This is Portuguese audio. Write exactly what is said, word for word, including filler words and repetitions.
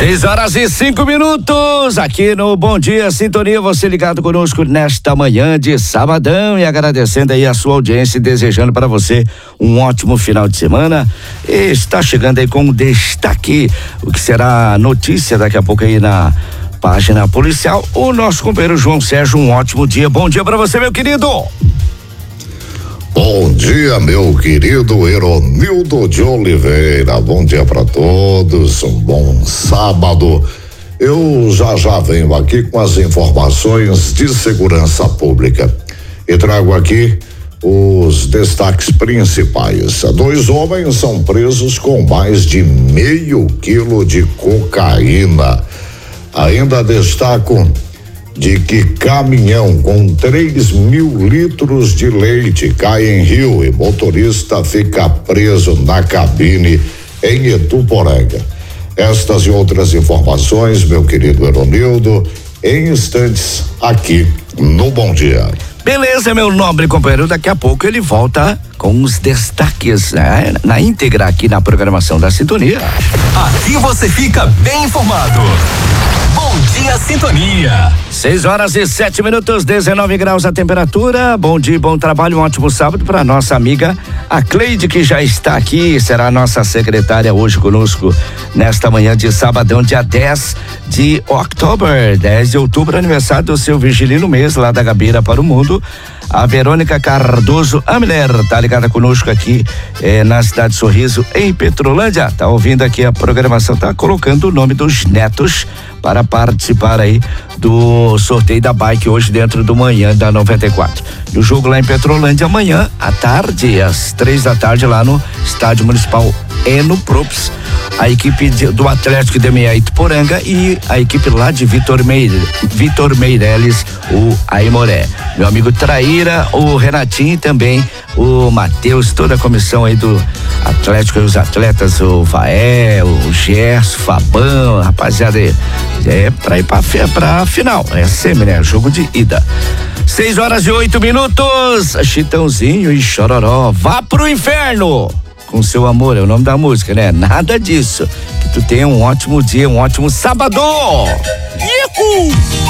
Seis horas e cinco minutos, aqui no Bom Dia Sintonia, você ligado conosco nesta manhã de sabadão e agradecendo aí a sua audiência e desejando para você um ótimo final de semana. E está chegando aí com um destaque, o que será notícia daqui a pouco aí na página policial, o nosso companheiro João Sérgio. Um ótimo dia, bom dia para você, meu querido. Bom dia, meu querido Eronildo de Oliveira. Bom dia para todos, um bom sábado. Eu já já venho aqui com as informações de segurança pública e trago aqui os destaques principais. Dois homens são presos com mais de meio quilo de cocaína. Ainda destaco de que caminhão com três mil litros de leite cai em rio e motorista fica preso na cabine em Ituporanga. Estas e outras informações, meu querido Eronildo, em instantes aqui no Bom Dia. Beleza, meu nobre companheiro, daqui a pouco ele volta com os destaques, né? Na íntegra aqui na programação da Sintonia. Aqui você fica bem informado. Bom Dia Sintonia. Seis horas e sete minutos, dezenove graus a temperatura. Bom dia, bom trabalho, um ótimo sábado para nossa amiga a Cleide, que já está aqui, será a nossa secretária hoje conosco nesta manhã de sabadão, dia dez de outubro, dez de outubro, aniversário do seu Virgilino Mês, lá da Gabeira para o Mundo. A Verônica Cardoso, a mulher, tá ligada conosco aqui eh, na cidade de Sorriso, em Petrolândia. Tá ouvindo aqui a programação, tá colocando o nome dos netos para participar aí do sorteio da bike hoje dentro do Manhã da noventa e quatro. E o jogo lá em Petrolândia amanhã à tarde, às três da tarde, lá no Estádio Municipal Eno Props. A equipe de, do Atlético de Meia Ituporanga e a equipe lá de Vitor Meire, Vitor Meireles, o Aimoré. Meu amigo Traíra, o Renatinho e também o Matheus, toda a comissão aí do Atlético e os atletas, o Vaé, o Gerson, Fabão, rapaziada, é, é pra ir pra, pra final, é semi, né? Jogo de ida. Seis horas e oito minutos, Chitãozinho e Chororó, vá pro inferno com seu amor, é o nome da música, né? Nada disso. Que tu tenha um ótimo dia, um ótimo sábado. Ihu!